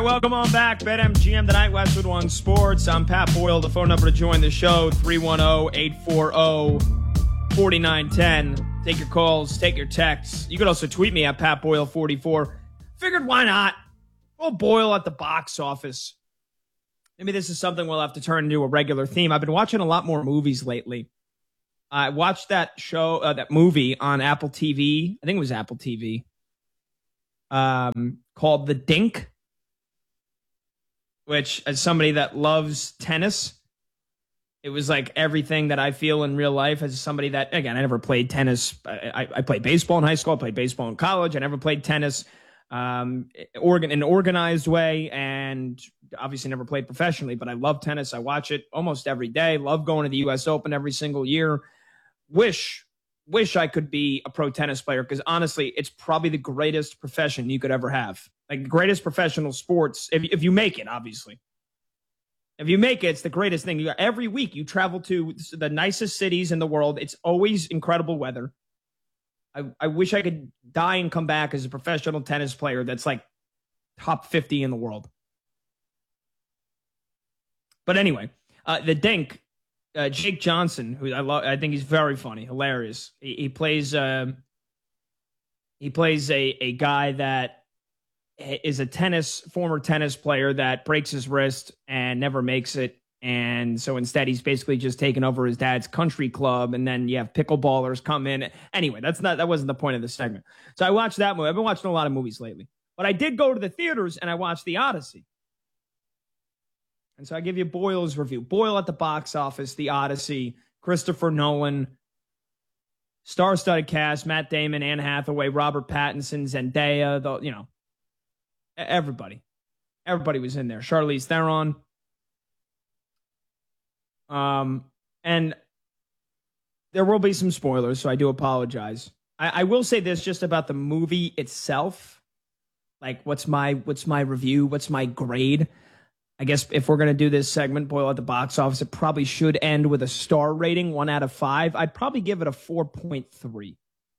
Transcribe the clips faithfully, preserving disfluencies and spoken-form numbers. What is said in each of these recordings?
welcome on back. BetMGM tonight, Westwood One Sports. I'm Pat Boyle. The phone number to join the show, three one zero, eight four zero, four nine one zero. Take your calls, take your texts. You could also tweet me at Pat Boyle forty-four. Figured why not? We'll Boyle at the box office. Maybe this is something we'll have to turn into a regular theme. I've been watching a lot more movies lately. I watched that show, uh, that movie on Apple T V. I think it was Apple T V. Um, called The Dink, which, as somebody that loves tennis, it was like everything that I feel in real life as somebody that, again, I never played tennis. I, I played baseball in high school. I played baseball in college. I never played tennis um, organ, in an organized way, and obviously never played professionally, but I love tennis. I watch it almost every day. Love going to the U S Open every single year. Wish Wish I could be a pro tennis player, because honestly, it's probably the greatest profession you could ever have. Like, the greatest professional sports, if, if you make it, obviously. If you make it, it's the greatest thing. You, every week you travel to the nicest cities in the world. It's always incredible weather. I, I wish I could die and come back as a professional tennis player that's like top fifty in the world. But anyway, uh, the Dink, Uh, Jake Johnson, who I love, I think he's very funny, hilarious. He, he plays, uh, he plays a a guy that is a tennis former tennis player that breaks his wrist and never makes it, and so instead he's basically just taken over his dad's country club, and then you have pickleballers come in. Anyway, that's not that wasn't the point of the segment. So I watched that movie. I've been watching a lot of movies lately, but I did go to the theaters and I watched The Odyssey. And so I give you Boyle's review. Boyle at the box office, The Odyssey, Christopher Nolan, star-studded cast, Matt Damon, Anne Hathaway, Robert Pattinson, Zendaya, the, you know, everybody. Everybody was in there. Charlize Theron. Um, and there will be some spoilers, so I do apologize. I, I will say this just about the movie itself. Like, what's my what's my review? What's my grade? I guess if we're going to do this segment, Boyle at the box office, it probably should end with a star rating, one out of five. I'd probably give it a four point three.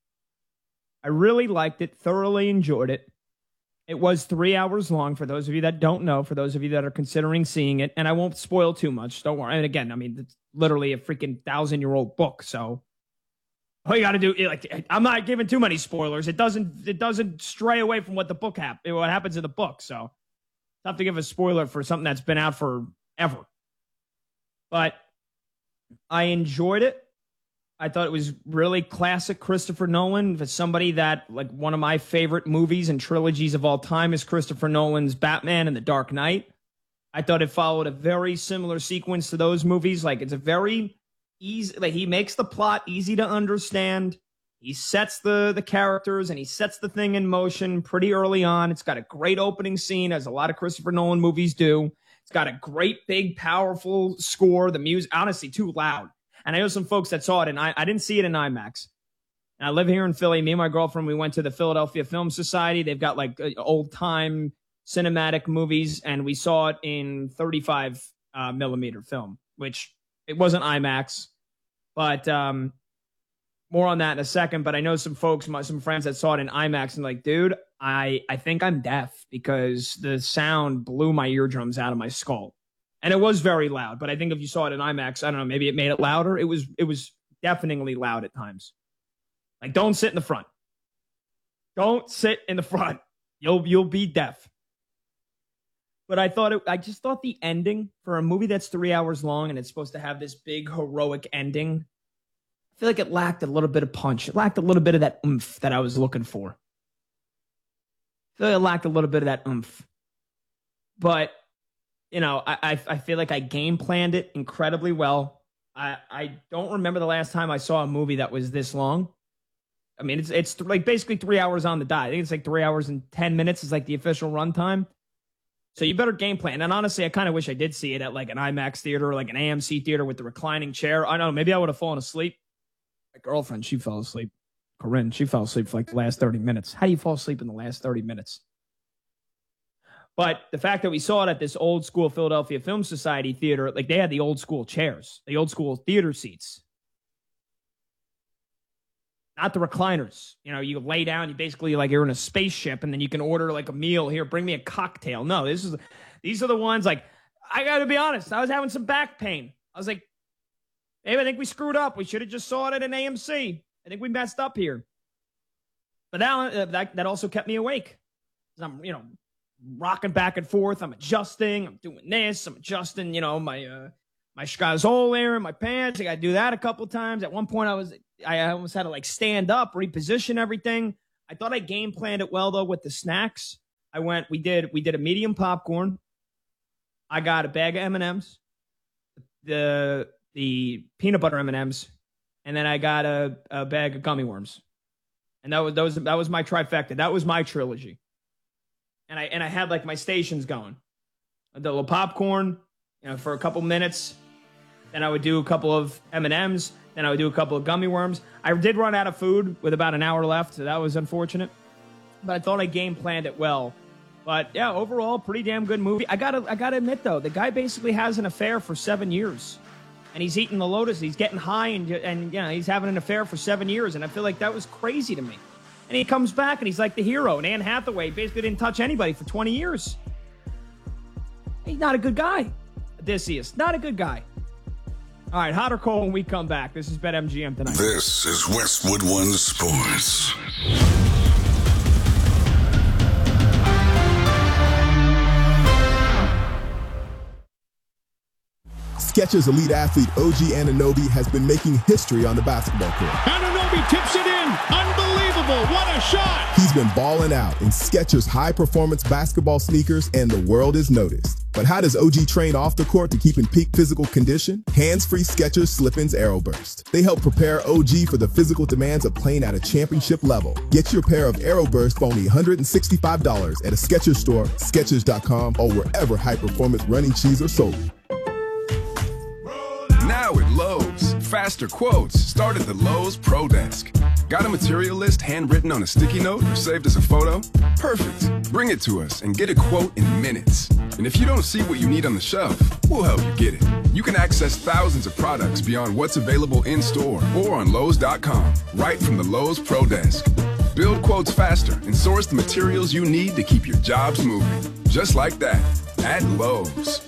I really liked it, thoroughly enjoyed it. It was three hours long, for those of you that don't know, for those of you that are considering seeing it, and I won't spoil too much, don't worry. And again, I mean, it's literally a freaking thousand-year-old book, so all you got to do, like, I'm not giving too many spoilers. It doesn't it doesn't stray away from what the book hap- what happens in the book, so tough to give a spoiler for something that's been out forever. But I enjoyed it. I thought it was really classic Christopher Nolan. For somebody that, like, one of my favorite movies and trilogies of all time is Christopher Nolan's Batman and The Dark Knight. I thought it followed a very similar sequence to those movies. Like, it's a very easy, like, he makes the plot easy to understand. He sets the, the characters and he sets the thing in motion pretty early on. It's got a great opening scene, as a lot of Christopher Nolan movies do. It's got a great, big, powerful score. The music, honestly, too loud. And I know some folks that saw it, and I, I didn't see it in IMAX. And I live here in Philly. Me and my girlfriend, we went to the Philadelphia Film Society. They've got like old-time cinematic movies, and we saw it in thirty-five uh, millimeter film, which it wasn't IMAX, but um, more on that in a second. But I know some folks, my, some friends that saw it in IMAX and like, dude, I, I think I'm deaf because the sound blew my eardrums out of my skull. And it was very loud, but I think if you saw it in IMAX, I don't know, maybe it made it louder. It was, it was deafeningly loud at times. Like, don't sit in the front. Don't sit in the front. You'll, you'll be deaf. But I thought it, I just thought the ending for a movie that's three hours long and it's supposed to have this big heroic ending, I feel like it lacked a little bit of punch. It lacked a little bit of that oomph that I was looking for. I feel like it lacked a little bit of that oomph. But, you know, I, I, I feel like I game planned it incredibly well. I, I don't remember the last time I saw a movie that was this long. I mean, it's it's like basically three hours on the dot. I think it's like three hours and ten minutes is like the official runtime. So you better game plan. And honestly, I kind of wish I did see it at like an IMAX theater or like an A M C theater with the reclining chair. I don't know, maybe I would have fallen asleep. My girlfriend, she fell asleep. Corinne, she fell asleep for like the last thirty minutes. How do you fall asleep in the last thirty minutes? But the fact that we saw it at this old school Philadelphia Film Society theater, like they had the old school chairs, the old school theater seats. not the recliners. You know, you lay down, you basically like you're in a spaceship, and then you can order like a meal. Here, bring me a cocktail. No, this is these are the ones like, I got to be honest, I was having some back pain. I was like, hey, I think we screwed up. We should have just saw it at an A M C. I think we messed up here. But that, uh, that, that also kept me awake. I'm, you know, rocking back and forth. I'm adjusting. I'm doing this. I'm adjusting, you know, my uh, my schazole there in my pants. I got to do that a couple times. At one point, I was I almost had to like stand up, reposition everything. I thought I game planned it well though with the snacks. I went. We did. We did a medium popcorn. I got a bag of M and M's, the the peanut butter M and M's, and then I got a, a bag of gummy worms. And that was that was that was my trifecta. That was my trilogy. And I and I had like my stations going. The little popcorn, you know, for a couple minutes. Then I would do a couple of M and M's. Then I would do a couple of gummy worms. I did run out of food with about an hour left, so that was unfortunate. But I thought I game planned it well. But yeah, overall, pretty damn good movie. I gotta I gotta admit though, the guy basically has an affair for seven years. And he's eating the Lotus. He's getting high, and and you know, he's having an affair for seven years. And I feel like that was crazy to me. And he comes back, and he's like the hero. And Anne Hathaway basically didn't touch anybody for twenty years. He's not a good guy. Odysseus, not a good guy. All right, hot or cold when we come back. This is BetMGM tonight. This is Westwood One Sports. Skechers elite athlete O G Anunoby has been making history on the basketball court. Anunoby tips it in. Unbelievable. What a shot. He's been balling out in Skechers high-performance basketball sneakers, and the world has noticed. But how does O G train off the court to keep in peak physical condition? Hands-free Skechers Slip-ins Aeroburst. They help prepare O G for the physical demands of playing at a championship level. Get your pair of Aeroburst for only one hundred sixty-five dollars at a Skechers store, Skechers dot com, or wherever high-performance running shoes are sold. Now at Lowe's, faster quotes start at the Lowe's Pro Desk. Got a material list handwritten on a sticky note or saved as a photo? Perfect. Bring it to us and get a quote in minutes. And if you don't see what you need on the shelf, we'll help you get it. You can access thousands of products beyond what's available in store or on Lowe's dot com, right from the Lowe's Pro Desk. Build quotes faster and source the materials you need to keep your jobs moving. Just like that, at Lowe's.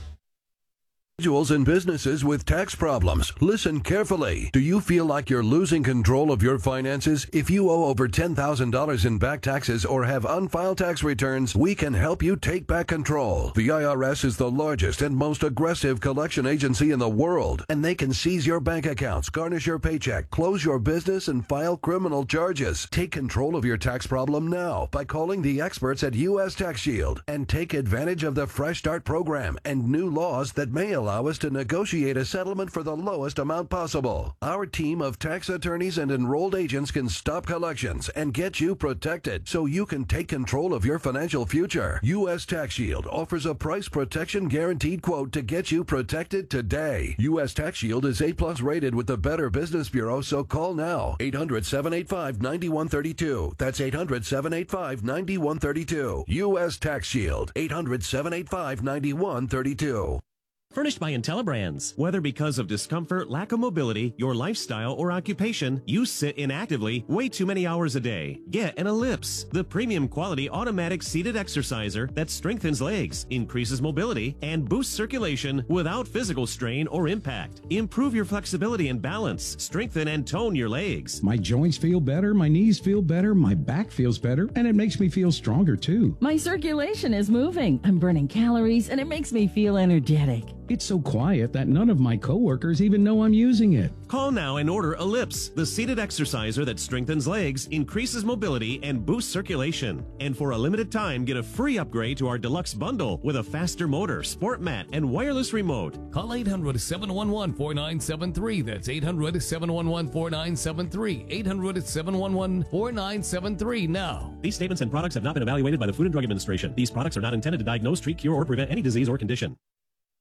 Individuals and businesses with tax problems. Listen carefully. Do you feel like you're losing control of your finances? If you owe over ten thousand dollars in back taxes or have unfiled tax returns, we can help you take back control. The I R S is the largest and most aggressive collection agency in the world, and they can seize your bank accounts, garnish your paycheck, close your business, and file criminal charges. Take control of your tax problem now by calling the experts at U S Tax Shield and take advantage of the Fresh Start program and new laws that may allow us to negotiate a settlement for the lowest amount possible. Our team of tax attorneys and enrolled agents can stop collections and get you protected so you can take control of your financial future. U S Tax Shield offers a price protection guaranteed quote to get you protected today. U S Tax Shield is A plus rated with the Better Business Bureau, so call now. eight hundred, seven eight five, nine one three two. That's eight hundred, seven eight five, nine one three two. U S Tax Shield. eight hundred, seven eight five, nine one three two. Furnished by IntelliBrands. Whether because of discomfort, lack of mobility, your lifestyle, or occupation, you sit inactively way too many hours a day. Get an Ellipse, the premium quality automatic seated exerciser that strengthens legs, increases mobility, and boosts circulation without physical strain or impact. Improve your flexibility and balance, strengthen and tone your legs. My joints feel better, my knees feel better, my back feels better, and it makes me feel stronger too. My circulation is moving. I'm burning calories, and it makes me feel energetic. It's so quiet that none of my coworkers even know I'm using it. Call now and order Ellipse, the seated exerciser that strengthens legs, increases mobility, and boosts circulation. And for a limited time, get a free upgrade to our deluxe bundle with a faster motor, sport mat, and wireless remote. Call eight hundred, seven one one, four nine seven three. That's eight hundred, seven one one, four nine seven three. eight hundred, seven one one, four nine seven three now. These statements and products have not been evaluated by the Food and Drug Administration. These products are not intended to diagnose, treat, cure, or prevent any disease or condition.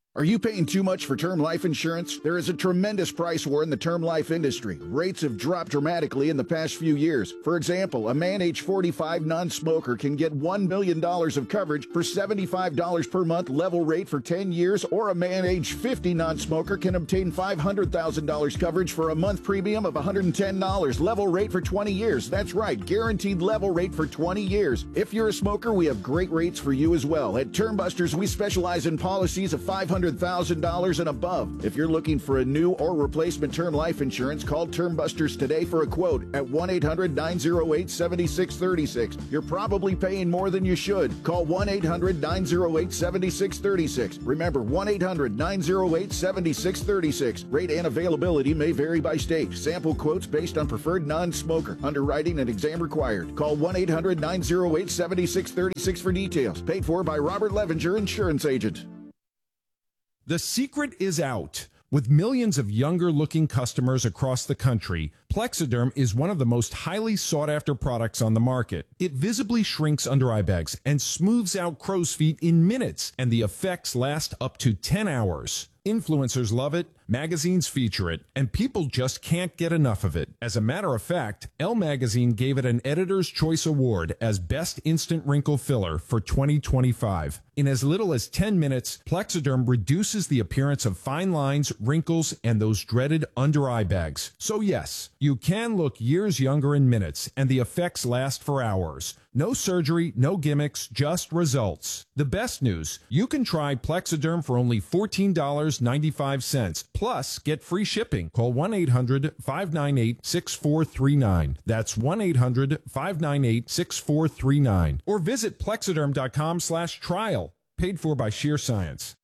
Are you paying too much for term life insurance? There is a tremendous price war in the term life industry. Rates have dropped dramatically in the past few years. For example, a man age forty-five non-smoker can get one million dollars of coverage for seventy-five dollars per month level rate for ten years, or a man age fifty non-smoker can obtain five hundred thousand dollars coverage for a month premium of one hundred ten dollars level rate for twenty years. That's right, guaranteed level rate for twenty years. If you're a smoker, we have great rates for you as well. At Term Busters, we specialize in policies of five hundred thousand dollars and above. If you're looking for a new or replacement term life insurance, call Term Busters today for a quote at one eight hundred nine oh eight seven six three six. You're probably paying more than you should. Call one eight hundred nine oh eight seven six three six. Remember, one eight hundred nine oh eight seven six three six. Rate and availability may vary by state. Sample quotes based on preferred non-smoker. Underwriting and exam required. Call one eight hundred nine oh eight seven six three six for details. Paid for by Robert Levenger, insurance agent. The secret is out. With millions of younger-looking customers across the country, Plexiderm is one of the most highly sought-after products on the market. It visibly shrinks under-eye bags and smooths out crow's feet in minutes, and the effects last up to ten hours. Influencers love it, magazines feature it, and people just can't get enough of it. As a matter of fact, Elle Magazine gave it an Editor's Choice Award as Best Instant Wrinkle Filler for twenty twenty-five. In as little as ten minutes, Plexiderm reduces the appearance of fine lines, wrinkles, and those dreaded under-eye bags. So yes, you can look years younger in minutes, and the effects last for hours. No surgery, no gimmicks, just results. The best news, you can try Plexiderm for only fourteen dollars and ninety-five cents. Plus, get free shipping. Call one eight hundred five nine eight six four three nine. That's one eight hundred five nine eight six four three nine. Or visit plexiderm dot com slash trial. Paid for by Sheer Science.